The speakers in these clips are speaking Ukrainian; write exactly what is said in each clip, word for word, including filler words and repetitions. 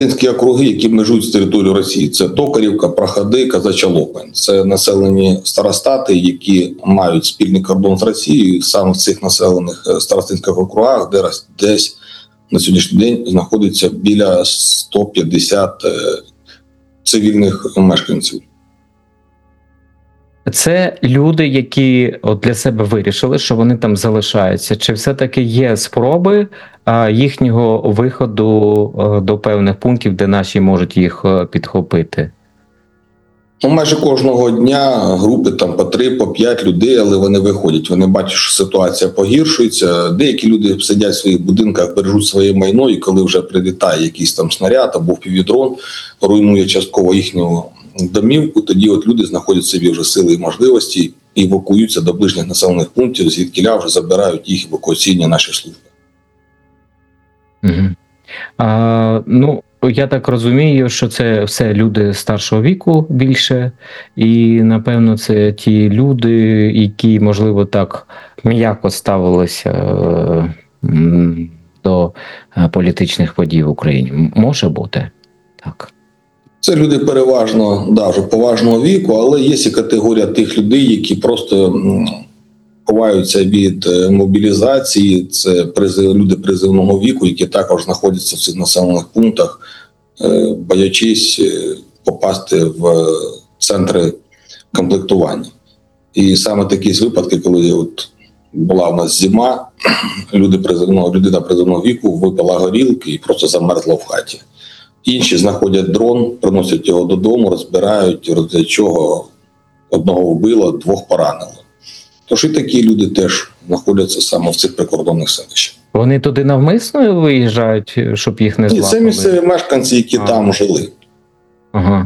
Старостинські округи, які межують з територією Росії, це Токарівка, Проходи, Казача Лопань. Це населені старостати, які мають спільний кордон з Росією. І саме в цих населених старостинських округах, де десь на сьогоднішній день знаходиться біля ста п'ятдесят цивільних мешканців. Це люди, які от для себе вирішили, що вони там залишаються. Чи все-таки є спроби а, їхнього виходу а, до певних пунктів, де наші можуть їх а, підхопити? Ну, майже кожного дня групи там по три, по п'ять людей, але вони виходять. Вони бачать, що ситуація погіршується. Деякі люди сидять в своїх будинках, бережуть своє майно, і коли вже прилітає якийсь там снаряд або впівдрон, руйнує частково їхню домівку, тоді от люди знаходять собі вже сили і можливості і евакуюються до ближніх населених пунктів, звідкіля вже забирають їх евакуаційні наші служби. Угу. А, ну, я так розумію, що це все люди старшого віку більше, і, напевно, це ті люди, які, можливо, так м'яко ставилися е, до політичних подій в Україні. Може бути так? Це люди переважно, да, вже поважного віку, але є і категорія тих людей, які просто ховаються від мобілізації. Це призив, люди призивного віку, які також знаходяться в цих населених пунктах, боячись попасти в центри комплектування. І саме такі випадки, коли от була в нас зима, люди призивного, людина призивного віку випила горілки і просто замерзла в хаті. Інші знаходять дрон, приносять його додому, розбирають, для чого одного вбило, двох поранило. Тож і такі люди теж знаходяться саме в цих прикордонних селищах. Вони туди навмисно виїжджають, щоб їх не злапали? Ні, це місцеві мешканці, які а. там жили. Ага.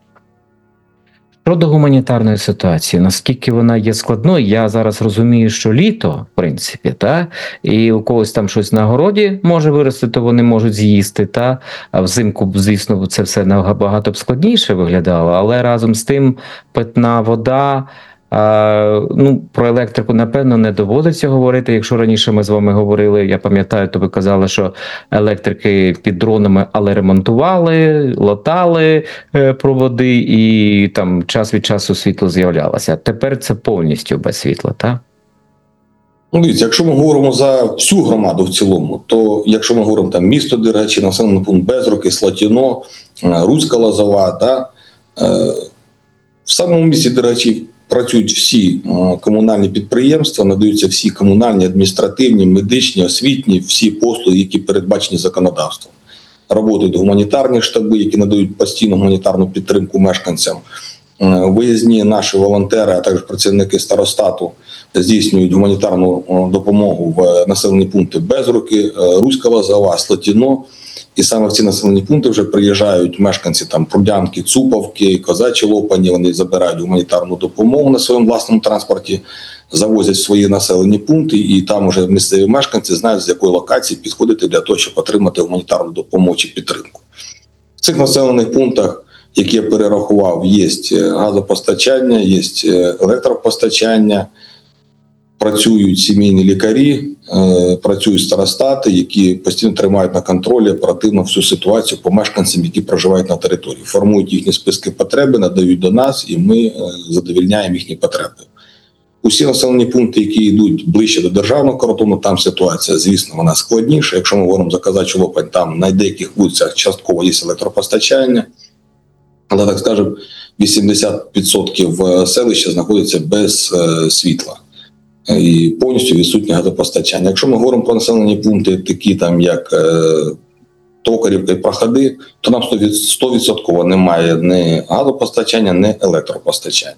Щодо гуманітарної ситуації, наскільки вона є складною, я зараз розумію, що літо, в принципі, та, і у когось там щось на городі може вирости, то вони можуть з'їсти, та, а взимку, звісно, це все набагато б складніше виглядало, але разом з тим питна вода, а, ну, про електрику, напевно, не доводиться говорити. Якщо раніше ми з вами говорили, я пам'ятаю, то ви казали, що електрики під дронами, але ремонтували, латали е, проводи, і там час від часу світло з'являлося. Тепер це повністю без світла, так? Ну, дивіться, якщо ми говоримо за всю громаду в цілому, то якщо ми говоримо там місто Дергачі, населений пункт Безруки, Слатіно, Руська Лозова, та, е, в самому місті Дергачі працюють всі комунальні підприємства, надаються всі комунальні, адміністративні, медичні, освітні, всі послуги, які передбачені законодавством. Роботають гуманітарні штаби, які надають постійну гуманітарну підтримку мешканцям. Виїзні наші волонтери, а також працівники старостату здійснюють гуманітарну допомогу в населені пункти Безруки, Руська Лозова, Слатіно. І саме в ці населені пункти вже приїжджають мешканці там Прудянки, Цуповки, Козачі Лопані, вони забирають гуманітарну допомогу на своєму власному транспорті, завозять в свої населені пункти, і там вже місцеві мешканці знають, з якої локації підходити для того, щоб отримати гуманітарну допомогу чи підтримку. В цих населених пунктах, які я перерахував, є газопостачання, є електропостачання, працюють сімейні лікарі, працюють старостати, які постійно тримають на контролі оперативно всю ситуацію по мешканцям, які проживають на території. Формують їхні списки потреби, надають до нас, і ми задовільняємо їхні потреби. Усі населені пункти, які йдуть ближче до державного кордону, там ситуація, звісно, вона складніша. Якщо ми говоримо за Казачу Лопань, там на деяких вулицях частково є електропостачання, але, так скажемо, вісімдесят відсотків селища знаходиться без світла. І повністю відсутнє газопостачання. Якщо ми говоримо про населені пункти, такі там, як Токарівка і Проходи, то нам сто відсотків немає ні газопостачання, ні електропостачання.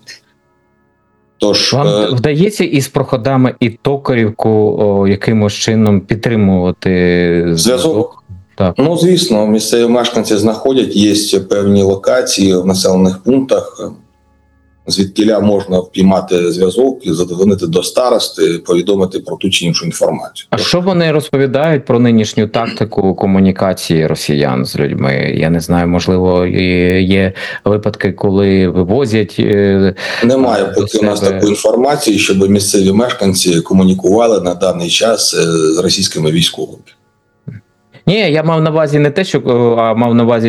Тож, вам е... вдається із Проходами і Токарівку о, якимось чином підтримувати зв'язок? Так. Ну, звісно, місцеві мешканці знаходять, є певні локації в населених пунктах, звідкіля можна впіймати зв'язок і задзвонити до старости, повідомити про ту чи іншу інформацію. А що вони розповідають про нинішню тактику комунікації росіян з людьми? Я не знаю, можливо, є випадки, коли вивозять... Немає поки себе... у нас такої інформації, щоб місцеві мешканці комунікували на даний час з російськими військовими. Ні, я мав на увазі не те, що е, а мав на увазі.